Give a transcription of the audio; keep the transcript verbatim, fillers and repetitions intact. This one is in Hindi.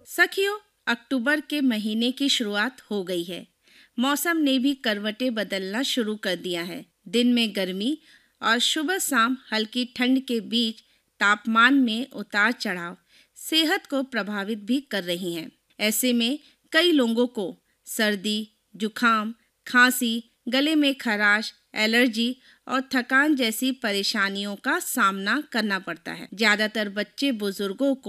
सखियों, अक्टूबर के महीने की शुरुआत हो गई है। मौसम ने भी करवटें बदलना शुरू कर दिया है। दिन में गर्मी और सुबह शाम हल्की ठंड के बीच तापमान में उतार चढ़ाव सेहत को प्रभावित भी कर रही हैं। ऐसे में कई लोगों को सर्दी, जुखाम, खांसी, गले में खराश, एलर्जी और थकान जैसी परेशानियों का सामना करना पड़ता है। ज्यादातर बच्चे बुजुर्गों को